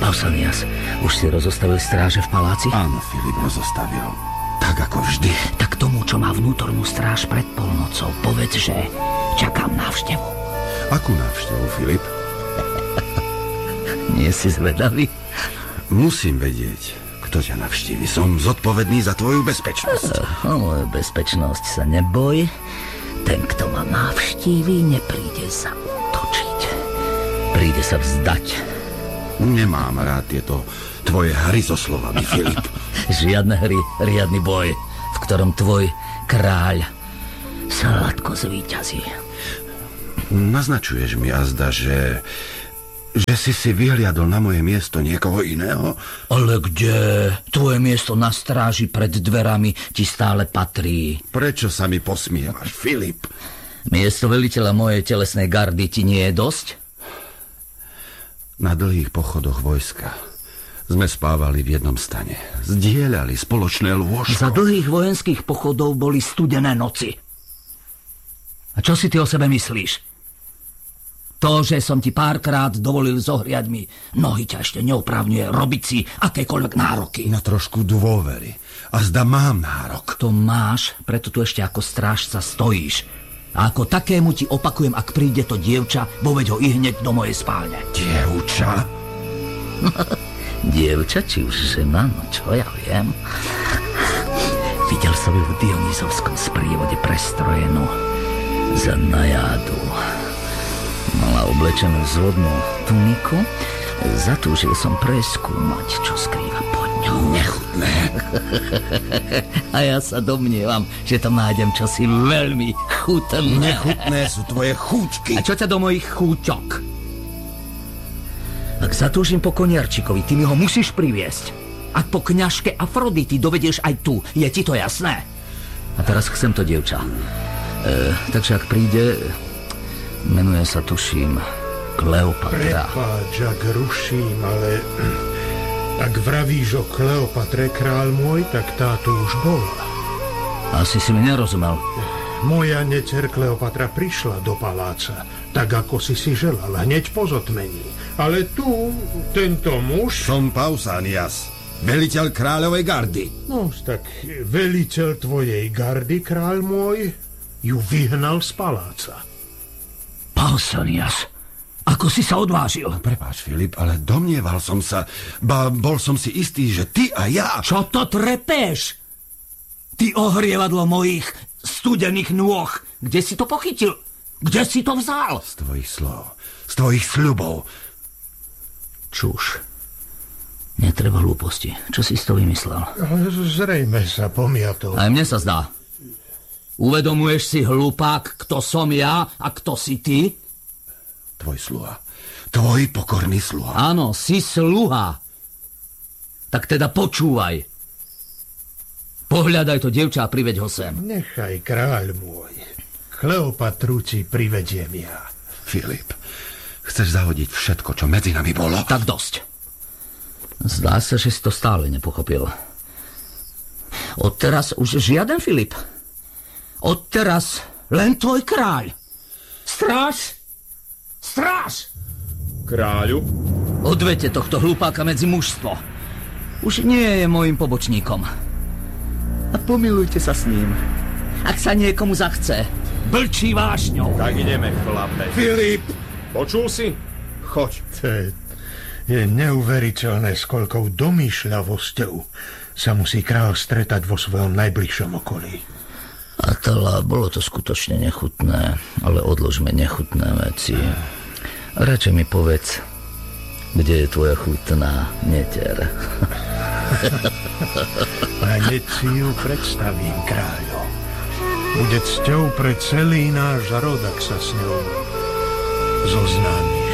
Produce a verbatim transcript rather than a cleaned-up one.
Pausanias, už si rozostavil stráže v paláci? Áno, Filip rozostavil. Tak ako vždy. Tak tomu, čo má vnútornú stráž pred polnocou, povedz, že čakám návštevu. Akú návštevu, Filip? Nie si zvedavý? Musím vedieť, kto ťa navštívi. Som zodpovedný za tvoju bezpečnosť. O moju bezpečnosť sa neboj. Ten, kto ma navštíví, nepríde zaútočiť. Príde sa vzdať. Nemám rád tieto tvoje hry so slovami, Filip. Žiadne hry, riadny boj, v ktorom tvoj kráľ sladko zvíťazí. Naznačuješ mi azda, že... že si si vyhliadol na moje miesto niekoho iného? Ale kde? Tvoje miesto na stráži pred dverami ti stále patrí. Prečo sa mi posmievaš, Filip? Miesto veliteľa mojej telesnej gardy ti nie je dosť? Na dlhých pochodoch vojska sme spávali v jednom stane. Zdieľali spoločné lôžko. Za dlhých vojenských pochodov boli studené noci. A čo si ty o sebe myslíš? To, že som ti párkrát dovolil zohriať mi nohy, ťa ešte neoprávňuje robiť si akékoľvek nároky. Na trošku dôvery. A zda mám nárok. To máš, preto tu ešte ako strážca stojíš. A ako takému ti opakujem, ak príde to dievča, voveď ho i hneď do mojej spálne. Dievča? Dievča, či už žena, no čo ja viem. Videl som ju v Dionýzovskom sprievode prestrojenú za najádu. Mala oblečenú zvodnú tuniku. Zatúžil som preskúmať, čo skrýva pod ňou. Nechutné. A ja sa domnievam, že tam nájdem čosi veľmi chutné. Nechutné sú tvoje chúčky. A čo ťa do mojich chúťok? Ak zatúžim po koniarčikovi, ty mi ho musíš priviesť. Ak po kňažke Afrodity dovedieš aj tu, je ti to jasné? A teraz chcem to dievča. E, takže ak príde... Menuje sa, tuším, Kleopatra. Prepáč, ak ruším, ale ak vravíš o Kleopatre, kráľ môj, tak tá tu už bola. Asi si mi nerozumel. Moja necer Kleopatra prišla do paláca, tak ako si si želal, hneď po zotmení. Ale tu, tento muž... Som Pausanias, veliteľ kráľovej gardy. No, tak veliteľ tvojej gardy, kráľ môj, ju vyhnal z paláca. Pausanias, ako si sa odvážil? Prepáč, Filip, ale domnieval som sa, ba bol som si istý, že ty a ja... Čo to trepeš? Ty ohrievadlo mojich studených nôh. Kde si to pochytil? Kde si to vzal? Z tvojich slov, z tvojich sľubov. Čuž. Netreba hlúposti. Čo si z toho vymyslel? Zrejme sa pomiatol. Aj mne sa zdá. Uvedomuješ si, hlupák, kto som ja a kto si ty? Tvoj sluha. Tvoj pokorný sluha. Áno, si sluha. Tak teda počúvaj. Pohľadaj to dievča a priveď ho sem. Nechaj, kráľ môj. Kleopatru ti privediem ja. Filip, chceš zahodiť všetko, čo medzi nami bolo? Tak dosť. Zdá sa, že si to stále nepochopil. Odteraz už žiaden Filip. Odteraz len tvoj kráľ. Stráž! Stráž! Kráľu? Odvete tohto hlupáka medzi mužstvo. Už nie je môjim pobočníkom. A pomilujte sa s ním. Ak sa niekomu zachce, blčí vášňou. Tak ideme, chlape. Filip! Počul si? Choď. To je, je neuveriteľné, s koľkou domýšľavosťou sa musí kráľ stretať vo svojom najbližšom okolí. Atala, bolo to skutočne nechutné, ale odložme nechutné veci. Radšej mi povedz, kde je tvoja chutná netier. A hneď si ju predstavím, kráľo. Bude cťou pre celý náš rod, ak sa s ňou zoznámi.